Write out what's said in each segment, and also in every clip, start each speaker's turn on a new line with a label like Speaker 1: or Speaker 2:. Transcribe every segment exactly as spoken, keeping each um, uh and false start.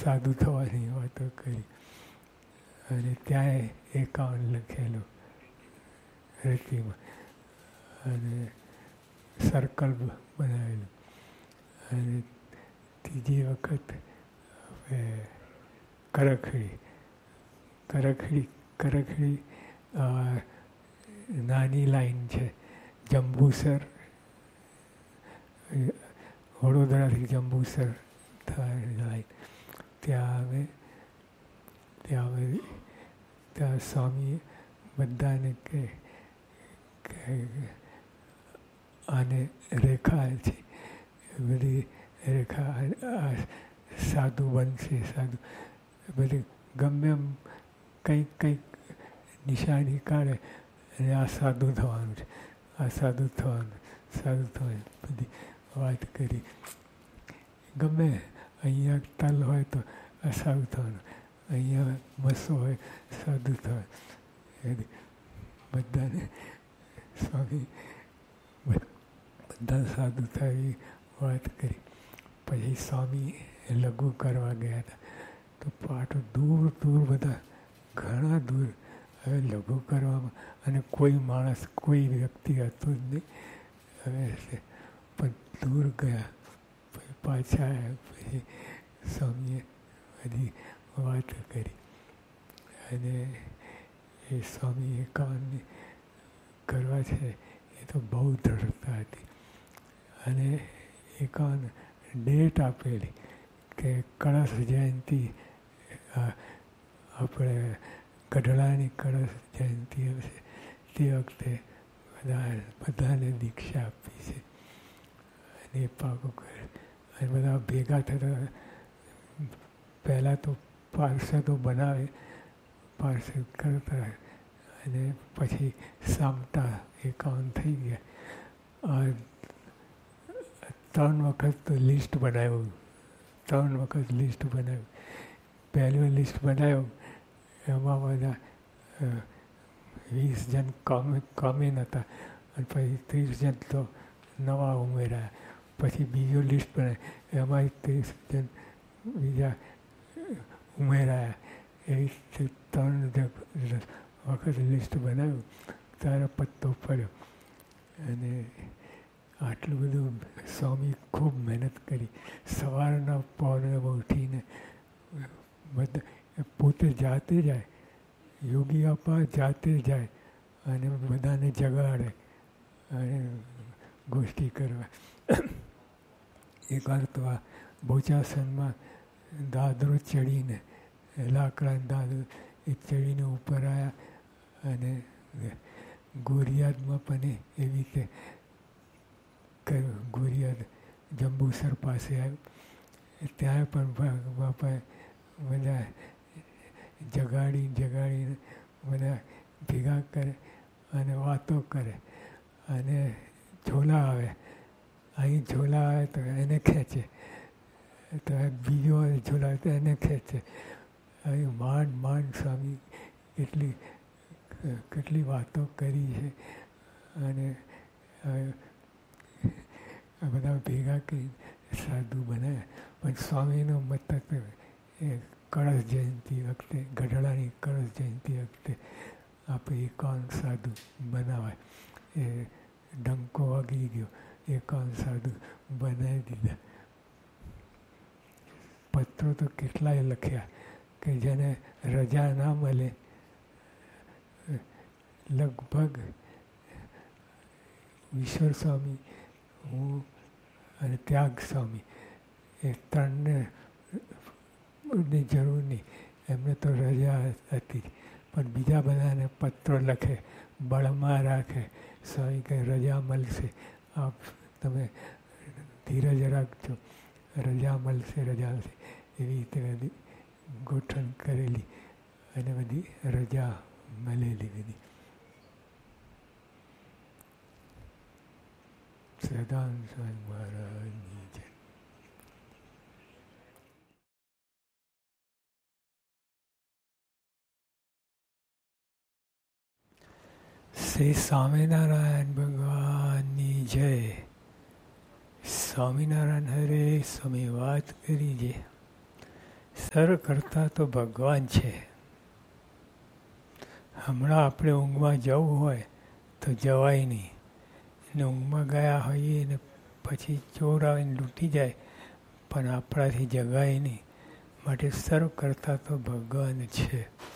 Speaker 1: સાધુ થવાની વાતો કરી. અને ત્યાં એકાવન લખેલું રેતીમાં અને સર્કલ બનાવેલું. અને ત્રીજી વખત કરખડી કરખડી કરખડી નાની લાઈન છે, જંબુસર વડોદરાથી જંબુસર થાય લાઈન. ત્યાં આવે ત્યાં આવે ત્યાં સ્વામી બધાને કે આને રેખા છે, બધી રેખા સાધુ બનશે. સાધુ બધી ગમે એમ કંઈક કંઈક નિશાની કાઢે અને આ સાધુ થવાનું છે, આ સાધુ થવાનું, સાધુ થવાનું બધી વાત કરી. ગમે અહીંયા તલ હોય તો આ સાધુ થવાનું, અહીંયા મસો હોય સાધુ થવાનું. બધાને સ્વામી બધા સાધુ થાય વાત કરી. પછી સ્વામી લઘુ કરવા ગયા હતા. તો પાટો દૂર દૂર બધા ઘણા દૂર હવે લઘુ કરવામાં, અને કોઈ માણસ કોઈ વ્યક્તિ હતો જ નહીં. હવે પણ દૂર ગયા. પછી પાછા આવ્યા. પછી સ્વામીએ બધી વાત કરી. અને એ સ્વામી એકાવનની કરવા છે એ તો બહુ દ્રઢતા હતી. અને એકાવન ડેટ આપેલી કે કળશ જયંતિ, આપણે ગઢડાની કળશ જયંતિ હશે તે વખતે બધા બધાને દીક્ષા આપી છે. અને એ પાકું કરે. અને બધા ભેગા થતા પહેલાં તો પાર્ષદો બનાવે, પાર્ષદ કરતા, અને પછી સામટા એકાવન થઈ ગયા. ત્રણ વખત તો લિસ્ટ બનાવ્યું, ત્રણ વખત લિસ્ટ બનાવ્યું. પહેલું લિસ્ટ બનાવ્યું એમાં બધા વીસ જણ કામે કામે નહોતા, અને પછી ત્રીસ જણ તો નવા ઉમેરાયા. પછી બીજું લિસ્ટ બનાવ્યું એમાં ત્રીસ જણ બીજા ઉમેરાયા. એવી રીતે ત્રણ વખત લિસ્ટ બનાવ્યું. તારો પત્તો પડ્યો. અને આટલું બધું સ્વામી ખૂબ મહેનત કરી. સવારના પહોરમાં ઉઠીને બધા પોતે જાતે જાય, યોગી આપા જાતે જાય અને બધાને જગાડે અને ગોષ્ઠી કરવા. એક વાર તો આ બોચાસનમાં દાદરો ચડીને, લાકડા દાદરો એ ચડીને ઉપર આવ્યા. અને ગોરિયાદમાં પણ એવી રીતે કર્યું. ગોરિયાદ જંબુસર પાસે આવ્યું. ત્યાં પણ બાપાએ બધા જગાડી જગાડીને બધા ભેગા કરે અને વાતો કરે. અને ઝોલા આવે, અહીં ઝોલા આવે તો એને ખેંચે, તો બીજો ઝોલા આવે તો એને ખેંચે. અહીં માંડ માંડ સ્વામી એટલી કેટલી વાતો કરી છે. અને બધા ભેગા કરી સાધુ બનાવ્યા. પણ સ્વામીનો મતલબ એ કળશ જયંતિ વખતે, ગઢડાની કળશ જયંતિ વખતે આપણે એકાવન સાધુ બનાવાય. એ ડંકો વાગી ગયો, એકાવન સાધુ બનાવી દીધા. પત્રો તો કેટલાય લખ્યા કે જેને રજા ના મળે, લગભગ ઈશ્વર સ્વામી, હું અને ત્યાગ સ્વામી એ ત્રણને ની જરૂર નહીં, એમને તો રજા હતી. પણ બીજા બધાને પત્રો લખે, બળમાં રાખે. સ્વામી કંઈ રજા મળશે, આપ તમે ધીરજ રાખજો, રજા મળશે, રજા મળશે. એવી રીતે બધી ગોઠવણ કરેલી અને બધી રજા મળેલી બધી. સદાનંદ સ્વામી મહારાજની જય. શ્રી સ્વામિનારાયણ ભગવાનની જય. સ્વામિનારાયણ હરે સ્વામી વાત કરી છે સર્વ કરતા તો ભગવાન છે. હમણાં આપણે ઊંઘમાં જવું હોય તો જવાય નહીં. ને ઊંઘમાં ગયા હોઈએ ને પછી ચોર આવીને લૂંટી જાય પણ આપણાથી જગાય નહીં. માટે સર્વ કરતા તો ભગવાન છે.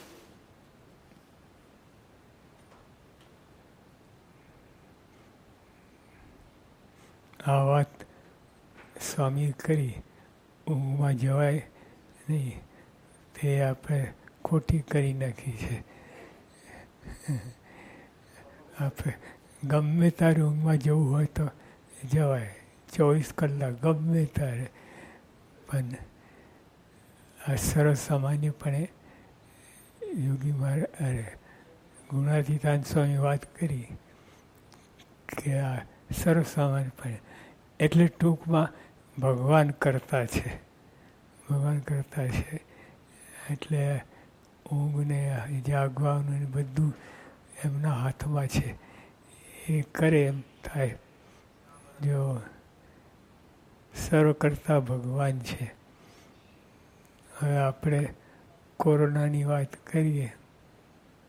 Speaker 1: આ વાત સ્વામી કરી ઊંઘમાં જવાય નહીં તે આપણે ખોટી કરી નાખી છે. આપણે ગમે તારે ઊંઘમાં જવું હોય તો જવાય, ચોવીસ કલાક ગમે તારે. પણ આ સરસ સામાન્યપણે યોગી મારે અરે ગુણાતીતાન સ્વામી વાત કરી કે આ સરસ સામાન્યપણે એટલે ટૂંકમાં ભગવાન કરતા છે. ભગવાન કરતા છે એટલે ઊંઘને જાગવાનું ને બધું એમના હાથમાં છે. એ કરે એમ થાય. જો સર્વ કરતા ભગવાન છે. હવે આપણે કોરોનાની વાત કરીએ